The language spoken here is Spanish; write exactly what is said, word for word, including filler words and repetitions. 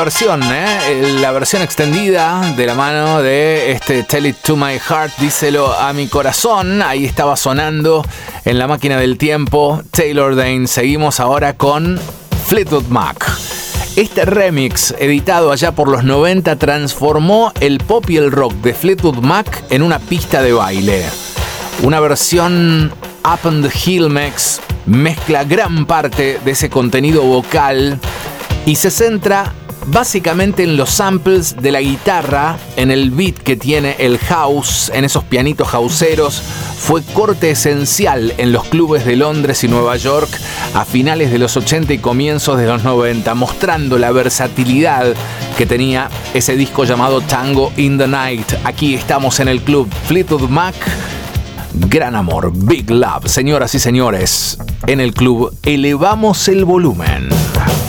versión, ¿eh? La versión extendida de la mano de este Tell It To My Heart, díselo a mi corazón. Ahí estaba sonando en la máquina del tiempo Taylor Dayne. Seguimos ahora con Fleetwood Mac. Este remix, editado allá por los noventa, transformó el pop y el rock de Fleetwood Mac en una pista de baile. Una versión Up on the Hill Mix mezcla gran parte de ese contenido vocal y se centra básicamente en los samples de la guitarra, en el beat que tiene el house, en esos pianitos houseeros. Fue corte esencial en los clubes de Londres y Nueva York a finales de los ochenta y comienzos de los noventa, mostrando la versatilidad que tenía ese disco llamado Tango in the Night. Aquí estamos en el club Fleetwood Mac. Gran amor, Big Love. Señoras y señores, en el club elevamos el volumen.